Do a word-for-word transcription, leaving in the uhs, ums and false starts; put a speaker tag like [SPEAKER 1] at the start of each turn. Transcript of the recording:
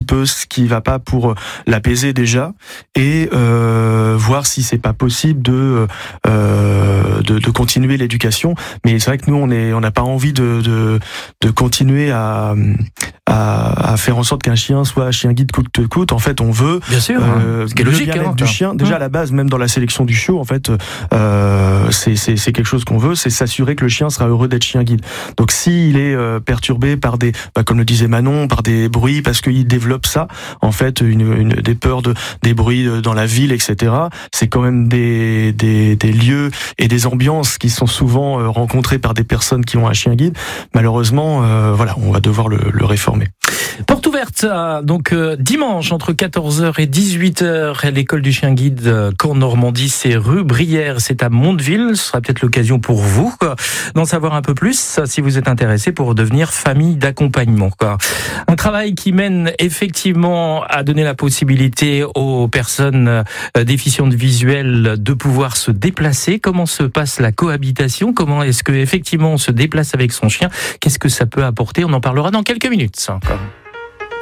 [SPEAKER 1] peu ce qui va pas pour l'apaiser déjà, et euh, voir si c'est pas possible de, euh, de de continuer l'éducation. Mais c'est vrai que nous on est on n'a pas envie de de de continuer à à, à faire en sorte qu'un chien soit chien guide coûte que coûte. En fait, on veut
[SPEAKER 2] bien sûr, euh,
[SPEAKER 1] ce qui est
[SPEAKER 2] logique,
[SPEAKER 1] le bien-être
[SPEAKER 2] hein,
[SPEAKER 1] du chien. Déjà à la base, même dans la sélection du chiot, en fait, euh, c'est c'est c'est quelque chose qu'on veut, c'est s'assurer que le chien sera heureux d'être chien guide. Donc s'il est euh, perturbé par des, bah, comme le disait Manon, par des bruits, parce qu'il développe ça, en fait, une, une des peurs de des bruits dans la ville, et cetera. C'est quand même des des des lieux et des ambiances qui sont souvent euh, rencontrées par des personnes qui ont un chien guide. Malheureusement, euh, voilà, on va devoir le, le réformer.
[SPEAKER 2] Porte ouverte, donc euh, dimanche entre quatorze heures et dix-huit heures, à l'école du chien guide euh, Caen Normandie, c'est rue Brière, c'est à Mondeville. Ce sera peut-être l'occasion pour vous quoi, d'en savoir un peu plus si vous êtes intéressé pour devenir famille d'accompagnement. Quoi. Un travail qui mène effectivement à donner la possibilité aux personnes euh, déficientes visuelles de pouvoir se déplacer. Comment se passe la cohabitation? Comment est-ce que effectivement on se déplace avec son chien? Qu'est-ce que ça peut apporter? On en parlera dans quelques minutes. Ça, encore.